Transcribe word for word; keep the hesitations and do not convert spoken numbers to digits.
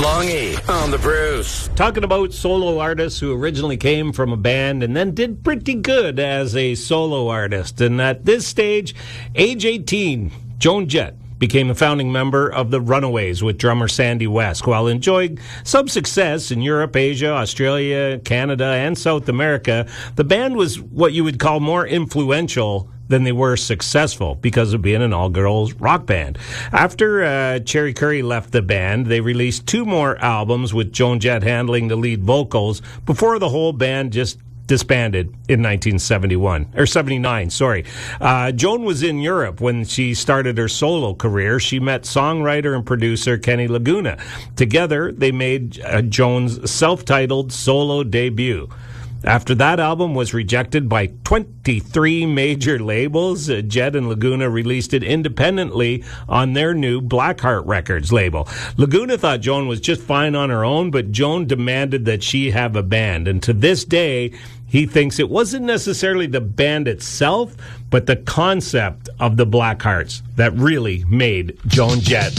Longy on the Bruce. Talking about solo artists who originally came from a band and then did pretty good as a solo artist. And at this stage, age eighteen, Joan Jett became a founding member of the Runaways with drummer Sandy West. While enjoying some success in Europe, Asia, Australia, Canada, and South America, the band was what you would call more influential than they were successful because of being an all-girls rock band. After uh, Cherry Curry left the band, they released two more albums with Joan Jett handling the lead vocals before the whole band just disbanded in nineteen seventy-one or seventy-nine. Sorry, uh, Joan was in Europe when she started her solo career. She met songwriter and producer Kenny Laguna. Together, they made uh, Joan's self-titled solo debut. After that album was rejected by twenty-three major labels, uh, Jett and Laguna released it independently on their new Blackheart Records label. Laguna thought Joan was just fine on her own, but Joan demanded that she have a band. And to this day, he thinks it wasn't necessarily the band itself, but the concept of the Blackhearts that really made Joan Jett